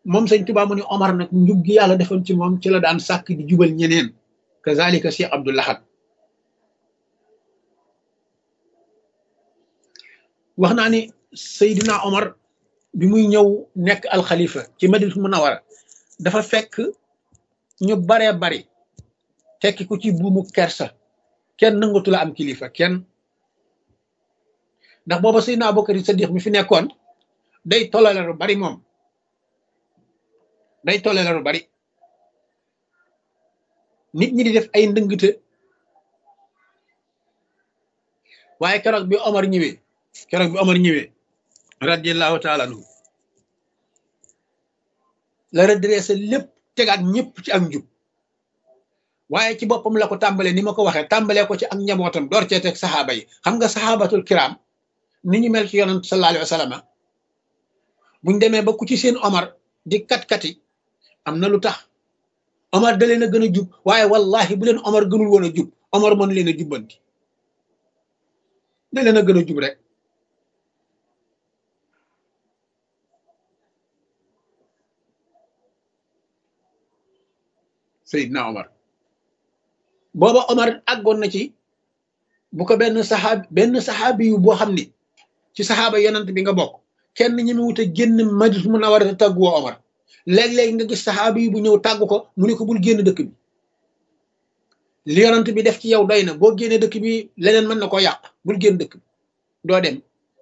moom sëñ Tuubaa mu ni Omar nag njub gi yàlla defoon ci moom ci la daan sàkk di jubal ñeneen kazalika Cheikh Abdou Lahad wax naa ni Seydina Omar bi muy ñëw nekk alxalifa ci Madinatul Munawwara dafa fekk ñu baree bari tekki ko ci buumu kersa kenn nangatu la am kilifa kenn ndax booba Seydina Abubakar Sadiq mi fi nekkoon day tolale lu bari moom day tolale lu bari nit ñi di def ay ndëngte waaye keroog bi Omar ñëwee radiyallahu taala anhu la redressé lépp tegaat ñëpp ci ak njub waaye ci boppam la ko tàmbalee ni ma ko waxee tàmbalee ko ci ak njabootam door cee teg saxaaba yi xam nga saxaabatul kiram ni ñu mel ci yonent sallallahu alayhi wa sallam buñ demee ba ku ci seen Omar di kat-kati am na lu tax Omar da leen a gën a jub waaye wallahi bu leen Omar gënul woon a jub Omar mën leen a jubbanti da leen a gën a jub rek Seydina Omar booba Omar àggoon na ci bu ko benn saxaabi yu boo xam ni ci saxaaba yonent bi nga bokk kenn ñi mu wut a génn Madinatul Munawwara te tàgguwoo Omar léeg-léeg nga gis saxaabi yu bu ñëw tàggu ko mu ne ko bul génn dëkk bi li yonent bi def ci yow doy na boo génnee dëkk bi leneen mën na koo yàq bul génn dëkk bi doo dem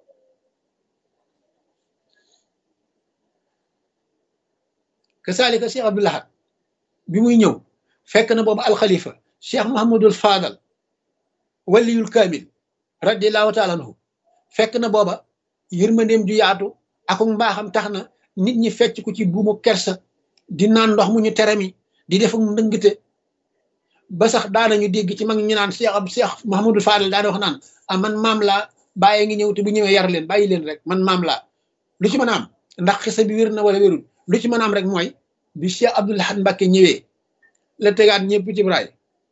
kasaalika Cheikh Abdou Lahad bi muy ñëw fekk na boobu alxalifa Cheikh Mahamadul Fadal waliyul kaamil radiallahu taala anhu fekk na booba yërmandeem ju yaatu ak mbaaxam tax na nit ñi fecc ko ci buumu kersa di naan ndox mu ñu terami di def ak ndëngte ba sax daanañu dégg ci mag ñu naan Cheikh Mahamadul Fadal daana wax naan ah man maam laa bàyyi ngi ñëw te bu ñëwee yar leen bàyyi leen rek man maam laa lu ci mën a am ndax xisa bi wér na wala wérul lu ci mën a am rek mooy bi Cheikh Abdou Lahad Mbacké ñëwee la tegaat ñëpp ci braay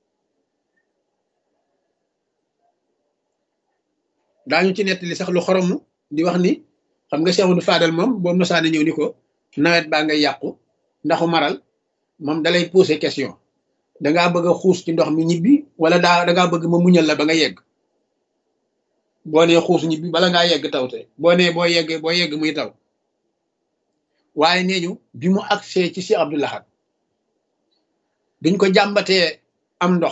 daañu ci nettali sax lu xoromu di wax ni xam nga Cheikh Abdou Fadal moom boo mosaane ñëw ni ko nawet baa ngay yàqu ndaxu maral moom dalay poser question dangaa bëgg a xuus ci ndox mi ñibbi wala dangaa bëgg ma muñal la ba nga yegg boo nee xuus ñibbi bala ngaa yegg tawte boo nee boo yegg muy taw waaye nee ñu bi mu agsee ci Cheikh Abdou Lahad duñ ko jàmbatee am ndox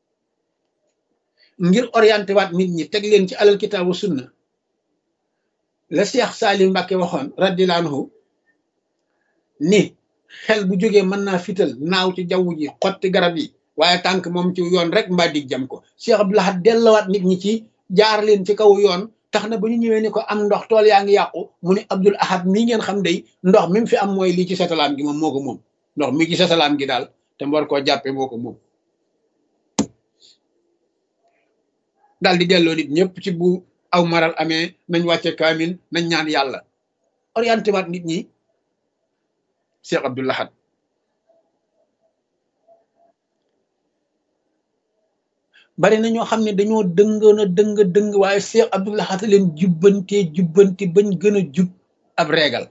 ngir orienté waat nit ñi teg leen ci alal kitaabu sunna la Cheikh Salim Mbacké waxoon radiyallahu anhu ni xel bu jógee mën naa fital naaw ci jaww ji xotti garab yi waaye tànk moom ci yoon rek mbaa dig jam ko Cheikh Abdou Lahad dellawaat nit ñi ci jaar leen ci kaw yoon tax na ba ñu ñëwee ni ko am ndox tool yaa ngi yàqu mu ne Abdoul Ahad mii ngeen xam day ndox mi mu fi am mooy lii ci satalaam gi moom moo ko moom ndox mi ci satalaam gi daal te mu war koo jàppee moo ko moom daal di delloo nit ñëpp ci bu aw maral amee nañ wàcce kaamil nañ ñaan yàlla orienté waat nit ñi Cheikh Abdou Lahad bari na ñoo xam ne dañoo dëngoon a dëng waaye Cheikh Abdou Lahad leen jubbanti bañ gën a jub ab reegal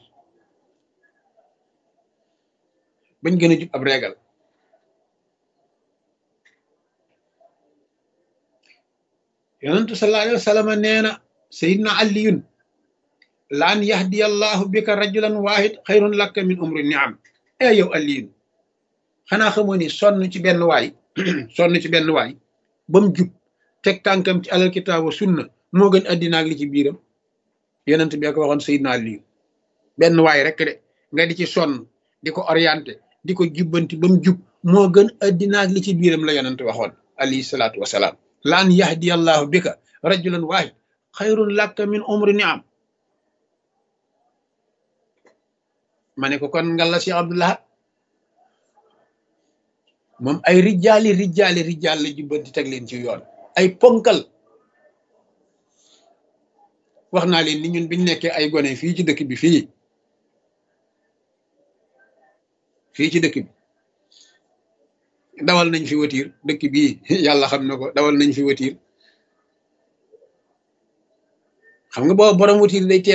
yonentu sallallahu alayhi wa sallam nee na Seydina Aliyun laan yahdiya allahu bika rajulan wahid xayrun laka min umri niam yow Aliyun xanaa xamoo ni sonn ci benn waay ba mu jub teg tànkam ci alal kitaabu sunna moo gën addina ak li ci biiram yonent bi ko waxoon Seydina Aliyun benn waay rek de nga di ci sonn di ko orienté di ko jubbanti ba mu jub moo gën addina ak li ci biiram la yonent waxoon alayhi salaatu wasalaam laan yahdiya allahu bika rajulan wahid xayrun laka min umri niam ma ne ko kon nga la Cheikh Abdou Lahad moom ay rijaal la jubbanti teg leen ci yoon ay ponkal wax naa leen ni ñun biñ nekkee ay gone fii ci dëkk bi fii ci dëkk bi dawal nañ fi watiir dëkk bii yàlla xam na ko dawal nañ fi watiir xam nga boobu borom watiir day teel